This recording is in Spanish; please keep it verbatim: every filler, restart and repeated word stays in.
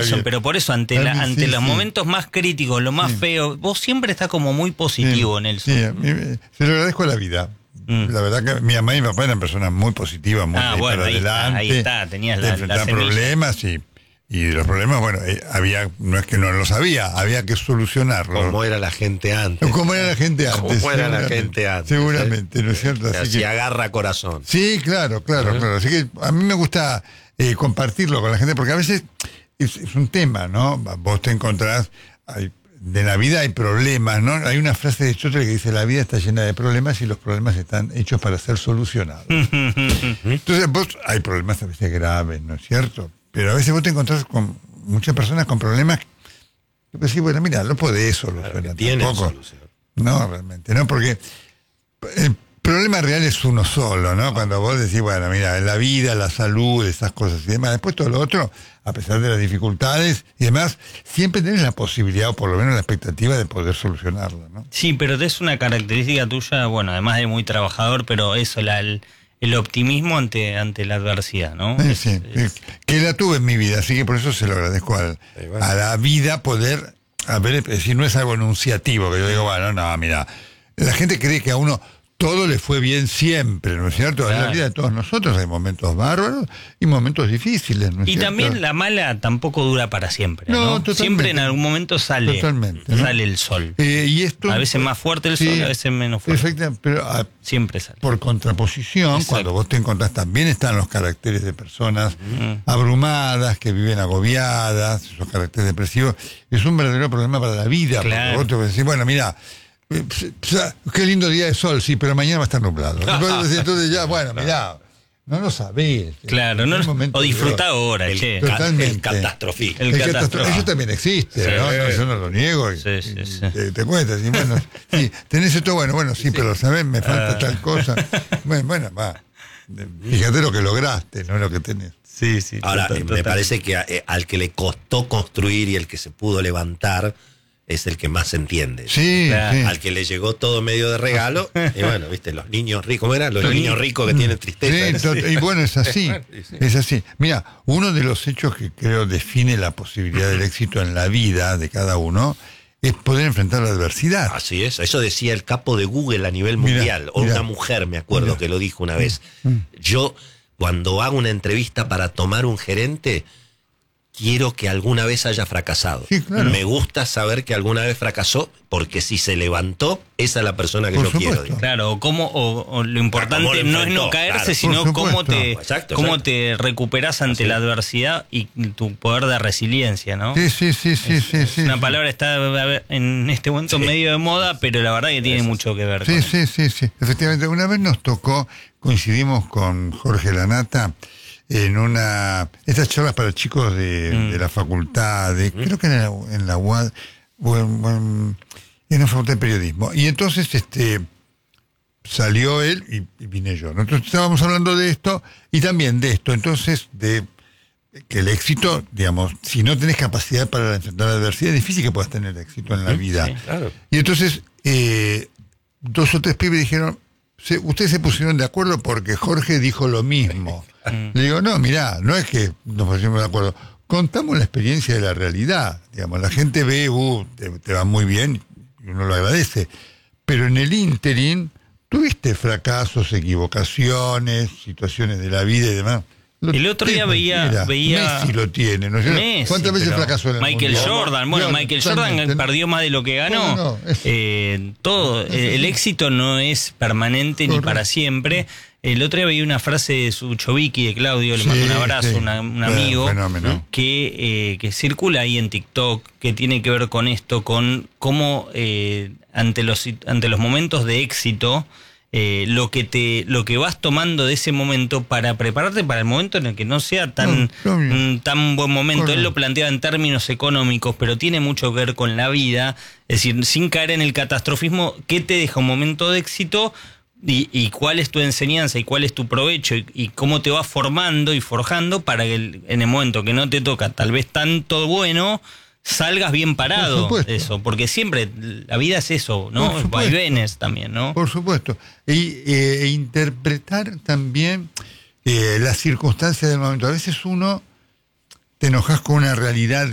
Nelson, bien. pero por eso, ante, la, mí, ante sí, los sí. momentos más críticos, lo más Sí. feo, vos siempre estás como muy positivo, sí, Nelson. Sí, a mí me- se lo agradezco a la vida. Mm. La verdad que mi mamá y mi papá eran personas muy positivas, muy Ah, de ir bueno, para ahí está, adelante. ahí está, tenías de la- la enfrentar semilla. problemas y, y los problemas, bueno, eh, había, no es que no los había, había que solucionarlos. Cómo era la gente antes. ¿Cómo era la gente antes? ¿Cómo era la seguramente. gente antes? Seguramente, ¿no es cierto? Se Así hacía que, agarra corazón. sí, claro, claro, Ajá. claro. Así que a mí me gusta eh, compartirlo con la gente, porque a veces es, es un tema, ¿no? Vos te encontrás, hay, de la vida hay problemas, ¿no? Hay una frase de Aristóteles que dice, la vida está llena de problemas y los problemas están hechos para ser solucionados. Entonces vos, hay problemas a veces graves, ¿no es cierto? Pero a veces vos te encontrás con muchas personas con problemas que vos decís, bueno, mira, no podés solucionar Claro, que tienen tampoco. solución. No, realmente, no, porque el problema real es uno solo, ¿no? Cuando vos decís, bueno, mira, la vida, la salud, esas cosas y demás, después todo lo otro, a pesar de las dificultades y demás, siempre tenés la posibilidad, o por lo menos la expectativa de poder solucionarlo, ¿no? Sí, pero es una característica tuya, bueno, además de muy trabajador, pero eso, la, el, el optimismo ante, ante la adversidad, ¿no? Sí, Es- sí, es- que la tuve en mi vida, así que por eso se lo agradezco al- Sí, bueno. a la vida poder, a ver, es decir, no es algo enunciativo, que yo digo, bueno, no, mira, la gente cree que a uno todo le fue bien siempre, ¿no es cierto? En Claro. la vida de todos nosotros hay momentos bárbaros y momentos difíciles, ¿no es Y cierto? también la mala tampoco dura para siempre, No, ¿no? totalmente. Siempre en algún momento sale, Totalmente, ¿no? sale el sol. Eh, y esto, A veces más fuerte el sol, a veces menos fuerte. Perfecto, pero ah, Siempre sale. por contraposición, Exacto. cuando vos te encontrás, también están los caracteres de personas Mm. abrumadas, que viven agobiadas, esos caracteres depresivos. Es un verdadero problema para la vida. Claro. Porque vos te vas a decir, bueno, mira, eh, qué lindo día de sol, sí, pero mañana va a estar nublado. Entonces, entonces ya, bueno, mira, no lo sabés. Claro, En no, un momento o disfruta de- ahora, El, che. ca- Totalmente. el catastrofismo. El El catastro- catastro- eso también existe, Sí. ¿no? No, yo no lo niego. y- Sí, sí, y sí. Te, te cuentas, y bueno, sí, tenés esto, bueno, bueno, sí, pero sabés, me falta Ah. tal cosa. Bueno, bueno, va. Fíjate lo que lograste, no lo que tenés. Sí, sí. Ahora, total, eh, me total. parece que a- eh, al que le costó construir y el que se pudo levantar es el que más se entiende. Sí, Claro. sí. Al que le llegó todo medio de regalo, y bueno, viste, los niños ricos, ¿cómo eran? Los Los niños niños. ricos que tienen Sí, tristeza. tot- y bueno, es así, Sí, sí. es así. Mira, uno de los hechos que creo define la posibilidad del éxito en la vida de cada uno es poder enfrentar la adversidad. Así es, eso decía el capo de Google a nivel Mirá, mundial, o mirá. una mujer, me acuerdo, Mirá. que lo dijo una vez. Mm. Yo, cuando hago una entrevista para tomar un gerente, quiero que alguna vez haya fracasado. Sí, claro. Me gusta saber que alguna vez fracasó, porque si se levantó, esa es la persona que Por yo quiero. supuesto. digo. Claro, o cómo, o, o lo Ah, importante cómo lo no es enfrentó, no caerse, claro. sino Por cómo supuesto. te, Exacto, cómo exacto. te recuperas ante Así la es. adversidad y tu poder de resiliencia, ¿no? Sí, sí, sí, sí, sí, sí. Una sí. palabra está a ver, en este momento Sí. medio de moda, pero la verdad que tiene Eso mucho que ver Sí, con sí, sí, sí. Efectivamente, una vez nos tocó, coincidimos con Jorge Lanata en una estas charlas para chicos de, Mm. de la facultad, de, creo que en la, en la U A D, o en, o en- en la facultad de periodismo. Y entonces este salió él y, y vine yo, ¿no? Entonces estábamos hablando de esto y también de esto, entonces de que el éxito, digamos, si no tenés capacidad para enfrentar la adversidad, es difícil que puedas tener éxito en la vida. sí. Claro. Y entonces, eh, dos o tres pibes dijeron, "Se- ustedes se pusieron de acuerdo porque Jorge dijo lo mismo. Le digo, no, mirá, no es que nos pusimos de acuerdo, contamos la experiencia de la realidad. Digamos, la gente ve, uh, te, te va muy bien, y uno lo agradece. Pero en el ínterin, tuviste fracasos, equivocaciones, situaciones de la vida y demás. Lo El otro día tiene veía- cualquiera. veía- Messi lo tiene, ¿no es cierto? Messi, ¿Cuántas veces pero fracasó en el Michael Mundial? Jordan, bueno, Claro, Michael Jordan totalmente. perdió más de lo que ganó. No, no, no, es- Eh, todo, es eh, el así. éxito no es permanente ni Correcto. para siempre. El otro día veía una frase de Suchovicki, de Claudio, le Sí, mando un abrazo, sí. una- un Eh, amigo, fenómeno. que, eh, que circula ahí en TikTok, que tiene que ver con esto, con cómo eh, ante los ante los momentos de éxito, eh, lo que te lo que vas tomando de ese momento para prepararte para el momento en el que no sea tan, No, está bien. un tan buen momento. Correcto. Él lo plantea en términos económicos, pero tiene mucho que ver con la vida. Es decir, sin caer en el catastrofismo, ¿qué te deja un momento de éxito? Y, y cuál es tu enseñanza y cuál es tu provecho y, y cómo te vas formando y forjando para que el- en el momento que no te toca tal vez tanto bueno, salgas bien parado. Por supuesto. Eso, porque siempre la vida es eso, ¿no? Por supuesto. Vaivenes también, ¿no? Por supuesto. Y, eh, e interpretar también eh, las circunstancias del momento. A veces uno te enojas con una realidad